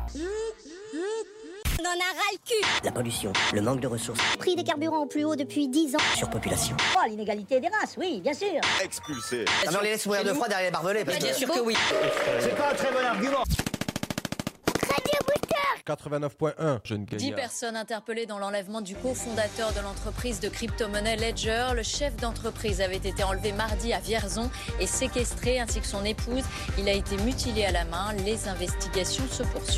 On en a ras le cul. La pollution, le manque de ressources, Prix des carburants au plus haut depuis 10 ans. surpopulation. Oh, l'inégalité des races, oui, bien sûr. Expulsé. Ah non, on les laisse mourir de froid derrière les barbelés parce que... Bien sûr que oui. C'est pas un très bon argument. 89.1. Jeune 10 gaillard. personnes interpellées dans l'enlèvement du cofondateur de l'entreprise de crypto-monnaie Ledger. Le chef d'entreprise avait été enlevé mardi à Vierzon et séquestré ainsi que son épouse. Il a été mutilé à la main. Les investigations se poursuivent.